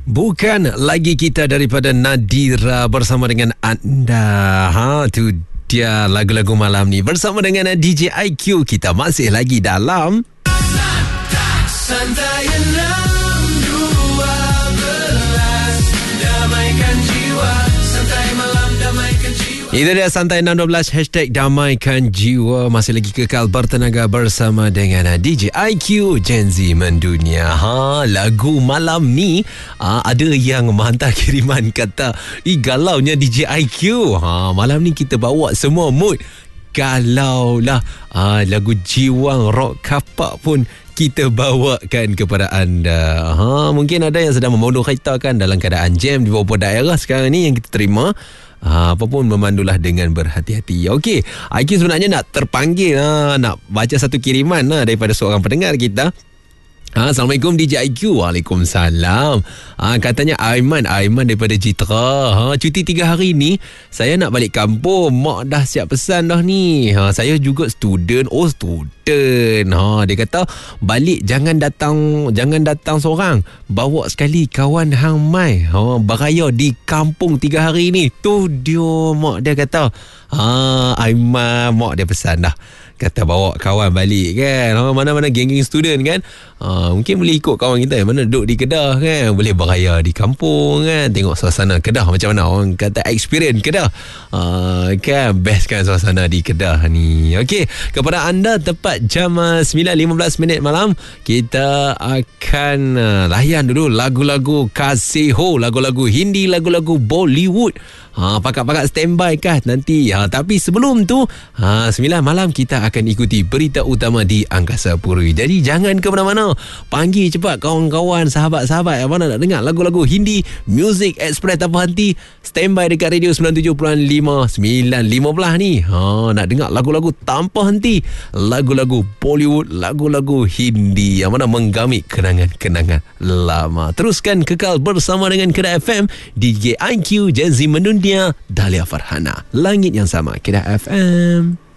Bukan lagi kita daripada Nadira bersama dengan anda. Tu dia lagu-lagu malam ni bersama dengan DJ IQ. Kita masih lagi dalam Santai 6.12 Damaikan jiwa. Santai malam damaikan jiwa. Itu dia Santai 6.12 #damaikan jiwa. Masih lagi kekal bertenaga bersama dengan DJ IQ Gen Z Mendunia. Lagu malam ni ada yang menghantar kiriman kata galaunya DJ IQ. Malam ni kita bawa semua mood galau lah. Lagu jiwang rock kapak pun kita bawakan kepada anda. Mungkin ada yang sedang memandu kereta kan, dalam keadaan jam di beberapa daerah sekarang ni yang kita terima. Apa pun memandulah dengan berhati-hati. Okey, IQ sebenarnya nak terpanggil, nak baca satu kiriman daripada seorang pendengar kita. Assalamualaikum DJ IQ. Waalaikumsalam. Katanya Aiman daripada Jitra. Cuti 3 hari ni saya nak balik kampung. Mak dah siap pesan dah ni. Saya juga student. Dia kata balik jangan datang seorang. Bawa sekali kawan hang mai. Beraya di kampung 3 hari ni. Tu dia mak dia kata. Aiman mak dia pesan dah. Kata bawa kawan balik kan. Mana-mana geng-geng student kan. Mungkin boleh ikut kawan kita yang mana duduk di Kedah kan. Boleh beraya di kampung kan. Tengok suasana Kedah macam mana. Orang kata experience Kedah. Kan best kan suasana di Kedah ni. Okey, kepada anda tepat jam 9.15 malam. Kita akan layan dulu lagu-lagu Kasiho. Lagu-lagu Hindi, lagu-lagu Bollywood. Pakat-pakat standby kah nanti. Tapi sebelum tu 9 malam kita akan ikuti berita utama di Angkasa Puri. Jadi jangan ke mana-mana. Panggil cepat kawan-kawan, sahabat-sahabat yang mana nak dengar lagu-lagu Hindi, Music Express tanpa henti. Standby dekat radio 97.5 9.15 ni. Nak dengar lagu-lagu tanpa henti, lagu-lagu Bollywood, lagu-lagu Hindi yang mana menggamit kenangan-kenangan lama. Teruskan kekal bersama dengan Kedah FM, DJ IQ, Gen Z Mendunia, Dahlia Farhana. Langit yang sama, Kedah FM.